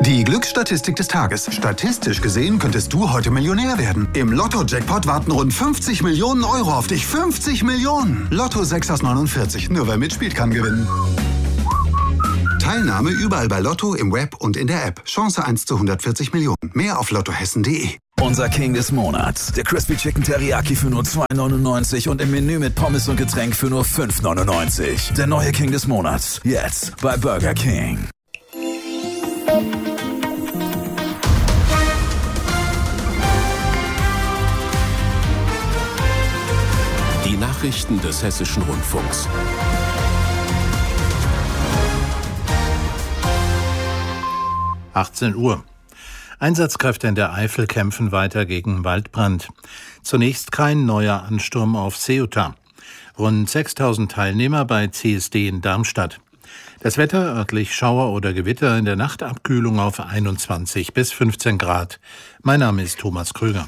Die Glücksstatistik des Tages. Statistisch gesehen könntest du heute Millionär werden. Im Lotto-Jackpot warten rund 50 Millionen Euro auf dich. 50 Millionen! Lotto 6 aus 49. Nur wer mitspielt, kann gewinnen. Teilnahme überall bei Lotto, im Web und in der App. Chance 1 zu 140 Millionen. Mehr auf lottohessen.de. Unser King des Monats. Der Crispy Chicken Teriyaki für nur 2,99 und im Menü mit Pommes und Getränk für nur 5,99. Der neue King des Monats. Jetzt bei Burger King. Die Nachrichten des Hessischen Rundfunks. (18 Uhr). Einsatzkräfte in der Eifel kämpfen weiter gegen Waldbrand. Zunächst kein neuer Ansturm auf Ceuta. Rund 6.000 Teilnehmer bei CSD in Darmstadt. Das Wetter, örtlich Schauer oder Gewitter, in der Nacht Abkühlung auf 21 bis 15 Grad. Mein Name ist Thomas Krüger.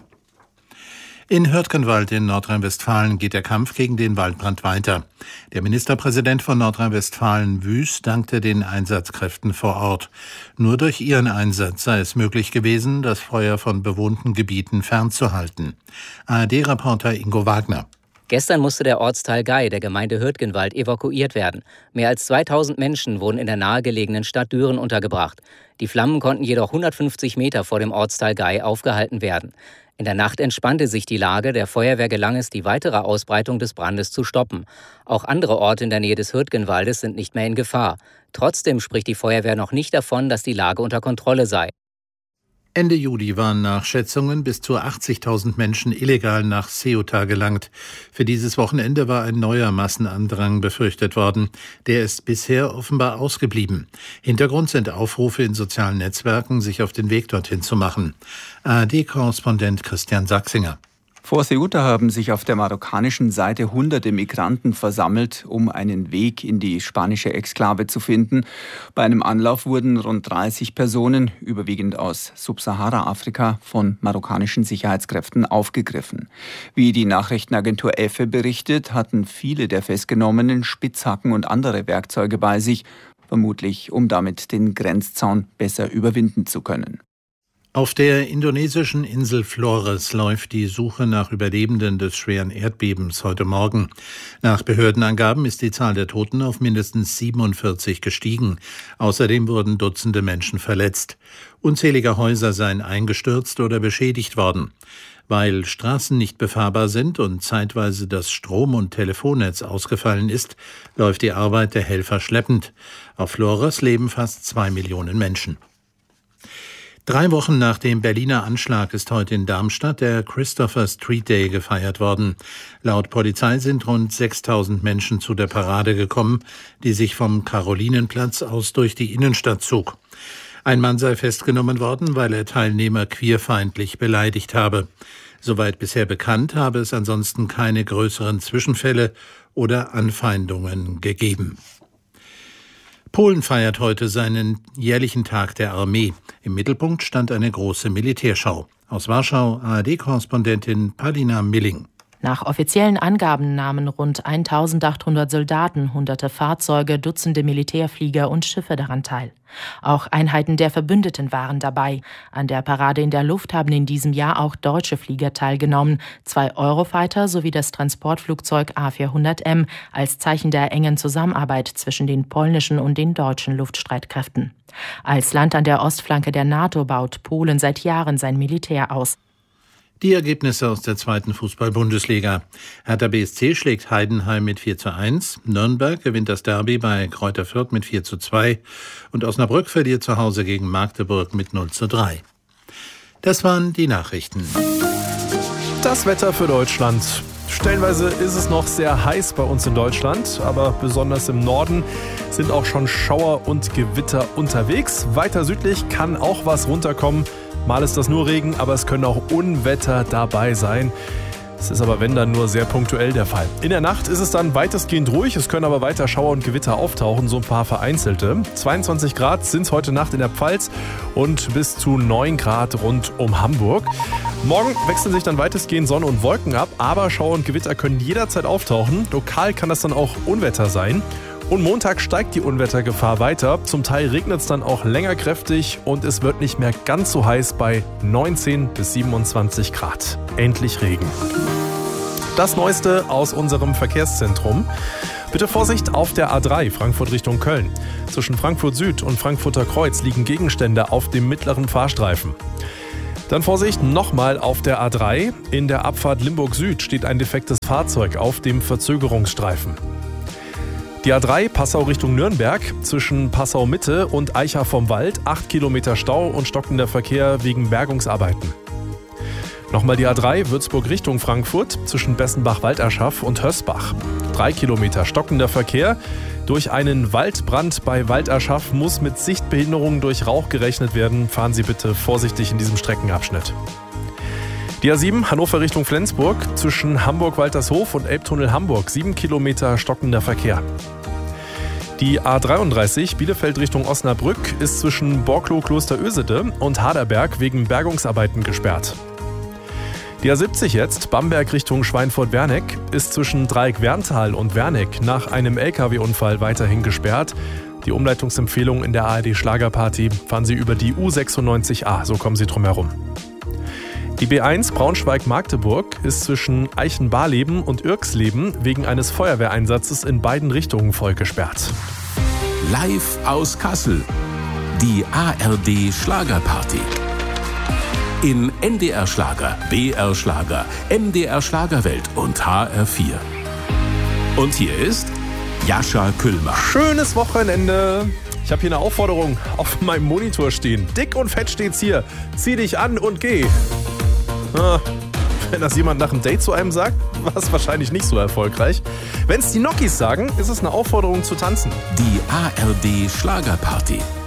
In Hürtgenwald in Nordrhein-Westfalen geht der Kampf gegen den Waldbrand weiter. Der Ministerpräsident von Nordrhein-Westfalen, Wüst, dankte den Einsatzkräften vor Ort. Nur durch ihren Einsatz sei es möglich gewesen, das Feuer von bewohnten Gebieten fernzuhalten. ARD-Reporter Ingo Wagner. Gestern musste der Ortsteil Gei der Gemeinde Hürtgenwald evakuiert werden. Mehr als 2000 Menschen wurden in der nahegelegenen Stadt Düren untergebracht. Die Flammen konnten jedoch 150 Meter vor dem Ortsteil Gei aufgehalten werden. In der Nacht entspannte sich die Lage. Der Feuerwehr gelang es, die weitere Ausbreitung des Brandes zu stoppen. Auch andere Orte in der Nähe des Hürtgenwaldes sind nicht mehr in Gefahr. Trotzdem spricht die Feuerwehr noch nicht davon, dass die Lage unter Kontrolle sei. Ende Juli waren nach Schätzungen bis zu 80.000 Menschen illegal nach Ceuta gelangt. Für dieses Wochenende war ein neuer Massenandrang befürchtet worden. Der ist bisher offenbar ausgeblieben. Hintergrund sind Aufrufe in sozialen Netzwerken, sich auf den Weg dorthin zu machen. ARD-Korrespondent Christian Sachsinger. Vor Ceuta haben sich auf der marokkanischen Seite Hunderte Migranten versammelt, um einen Weg in die spanische Exklave zu finden. Bei einem Anlauf wurden rund 30 Personen, überwiegend aus Subsahara-Afrika, von marokkanischen Sicherheitskräften aufgegriffen. Wie die Nachrichtenagentur EFE berichtet, hatten viele der Festgenommenen Spitzhacken und andere Werkzeuge bei sich, vermutlich um damit den Grenzzaun besser überwinden zu können. Auf der indonesischen Insel Flores läuft die Suche nach Überlebenden des schweren Erdbebens heute Morgen. Nach Behördenangaben ist die Zahl der Toten auf mindestens 47 gestiegen. Außerdem wurden Dutzende Menschen verletzt. Unzählige Häuser seien eingestürzt oder beschädigt worden. Weil Straßen nicht befahrbar sind und zeitweise das Strom- und Telefonnetz ausgefallen ist, läuft die Arbeit der Helfer schleppend. Auf Flores leben fast 2 Millionen Menschen. 3 Wochen nach dem Berliner Anschlag ist heute in Darmstadt der Christopher Street Day gefeiert worden. Laut Polizei sind rund 6.000 Menschen zu der Parade gekommen, die sich vom Karolinenplatz aus durch die Innenstadt zog. Ein Mann sei festgenommen worden, weil er Teilnehmer queerfeindlich beleidigt habe. Soweit bisher bekannt, habe es ansonsten keine größeren Zwischenfälle oder Anfeindungen gegeben. Polen feiert heute seinen jährlichen Tag der Armee. Im Mittelpunkt stand eine große Militärschau. Aus Warschau ARD-Korrespondentin Paulina Milling. Nach offiziellen Angaben nahmen rund 1.800 Soldaten, hunderte Fahrzeuge, Dutzende Militärflieger und Schiffe daran teil. Auch Einheiten der Verbündeten waren dabei. An der Parade in der Luft haben in diesem Jahr auch deutsche Flieger teilgenommen. 2 Eurofighter sowie das Transportflugzeug A400M als Zeichen der engen Zusammenarbeit zwischen den polnischen und den deutschen Luftstreitkräften. Als Land an der Ostflanke der NATO baut Polen seit Jahren sein Militär aus. Die Ergebnisse aus der 2. Fußball-Bundesliga. Hertha BSC schlägt Heidenheim mit 4:1. Nürnberg gewinnt das Derby bei Greuther Fürth mit 4:2. Und Osnabrück verliert zu Hause gegen Magdeburg mit 0:3. Das waren die Nachrichten. Das Wetter für Deutschland. Stellenweise ist es noch sehr heiß bei uns in Deutschland, aber besonders im Norden sind auch schon Schauer und Gewitter unterwegs. Weiter südlich kann auch was runterkommen. Mal ist das nur Regen, aber es können auch Unwetter dabei sein. Es ist aber, wenn dann, nur sehr punktuell der Fall. In der Nacht ist es dann weitestgehend ruhig, es können aber weiter Schauer und Gewitter auftauchen, so ein paar vereinzelte. 22 Grad sind es heute Nacht in der Pfalz und bis zu 9 Grad rund um Hamburg. Morgen wechseln sich dann weitestgehend Sonne und Wolken ab, aber Schauer und Gewitter können jederzeit auftauchen. Lokal kann das dann auch Unwetter sein. Und Montag steigt die Unwettergefahr weiter. Zum Teil regnet es dann auch länger kräftig und es wird nicht mehr ganz so heiß bei 19 bis 27 Grad. Endlich Regen. Das Neueste aus unserem Verkehrszentrum. Bitte Vorsicht auf der A3 Frankfurt Richtung Köln. Zwischen Frankfurt Süd und Frankfurter Kreuz liegen Gegenstände auf dem mittleren Fahrstreifen. Dann Vorsicht nochmal auf der A3. In der Abfahrt Limburg Süd steht ein defektes Fahrzeug auf dem Verzögerungsstreifen. Die A3 Passau Richtung Nürnberg zwischen Passau Mitte und Eicha vom Wald 8 Kilometer Stau und stockender Verkehr wegen Bergungsarbeiten. Nochmal die A3 Würzburg Richtung Frankfurt zwischen Bessenbach-Walderschaff und Hösbach. 3 Kilometer stockender Verkehr. Durch einen Waldbrand bei Walderschaff muss mit Sichtbehinderungen durch Rauch gerechnet werden. Fahren Sie bitte vorsichtig in diesem Streckenabschnitt. Die A7 Hannover Richtung Flensburg zwischen Hamburg-Waltershof und Elbtunnel Hamburg 7 Kilometer stockender Verkehr. Die A33 Bielefeld Richtung Osnabrück ist zwischen Borklow-Klosterösede und Haderberg wegen Bergungsarbeiten gesperrt. Die A70 jetzt, Bamberg Richtung Schweinfurt-Werneck, ist zwischen Dreieck-Werntal und Werneck nach einem LKW-Unfall weiterhin gesperrt. Die Umleitungsempfehlung in der ARD-Schlagerparty: fahren Sie über die U96a, so kommen Sie drum herum. Die B1 Braunschweig-Magdeburg ist zwischen Eichenbarleben und Irksleben wegen eines Feuerwehreinsatzes in beiden Richtungen voll gesperrt. Live aus Kassel. Die ARD Schlagerparty. In NDR Schlager, BR Schlager, MDR Schlagerwelt und HR4. Und hier ist Jascha Küllmann. Schönes Wochenende. Ich habe hier eine Aufforderung auf meinem Monitor stehen. Dick und fett steht's hier. Zieh dich an und geh. Wenn das jemand nach einem Date zu einem sagt, war es wahrscheinlich nicht so erfolgreich. Wenn es die Nokis sagen, ist es eine Aufforderung zu tanzen. Die ARD Schlagerparty.